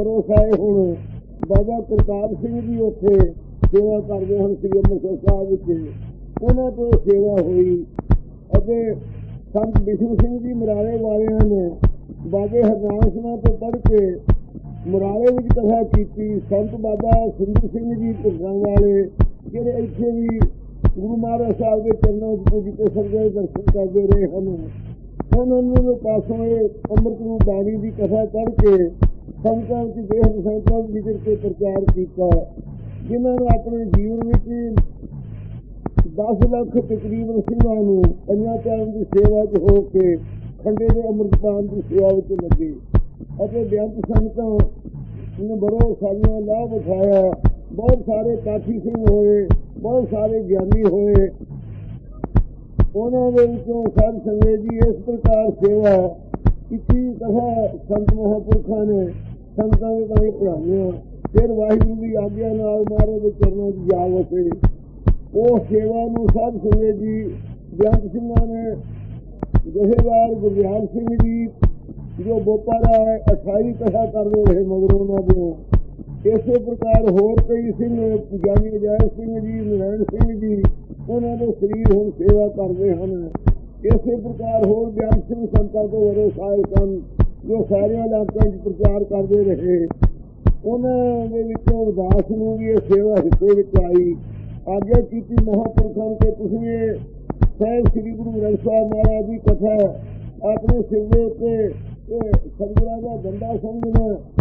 भरोसा है। हुण बाबा करतार सिंह जी उत्थे सेवा करते हैं श्री अंम੍ਰਿਤਸਰ साहिब विच। उन्हां तो सेवा हुई अते संत बिशनु सिंह जी मुराले वालियां ने बाबे हरनाम सिंह तो पढ़ के मुराले विच कथा की। संत बाबा सुंदर सिंह जी ढिंगां वाले जिहड़े इत्थे भी गुरु महाराज साहब के चरणों के सरगे दर्शन करते रहे हैं। उन्होंने पासों अमृत रूप बाणी की कथा पढ़ के संतां की देह संतां विचर के प्रचार किया, जिन्होंने अपने जीवन में 10 लाख तकरीबन सिंहां नूं पंजां टाइम की सेवा च हो के खंडे के अमृतपान की सेवा में लगे और बेअंत संतां ने बड़ो सारिया लाभ उठाया। बहुत सारे काठी सिंह होए, बहुत सारे ज्ञानी होए। उन्होंने साध संगत जी इस प्रकार सेवा की कथा संत महापुरखा ने संतां के ताईं पढ़ाईआं। फिर वाहिगुरू की आग्या नाल महाराज के चरणों की जा वसे। वो सेवा नूं साध संगत जी बेअंत सिंहां ने जथेदार गुरदियाल सिंह जी जो बोपारा है 28 कथा करते रहे मगरों उन्हां दिओं। इसे प्रकार होर कई सिंह ज्ञानी अजैब सिंह जी, नारायण सिंह जी उन्होंने शरीर हम सेवा करते हैं। इसे प्रकार होर ज्ञान सिंह संतां तो बड़े साहिब सन जो सारे इलाकों प्रचार करते रहे। उन्होंने उदास नूं भी सेवा हिस्से विच आई। आग्या की महापुरखों के तुसीं साहिब श्री गुरु ग्रंथ साहिब महाराज की कथा अपने सिर के उत्ते सतगुरां दा डंडा समझना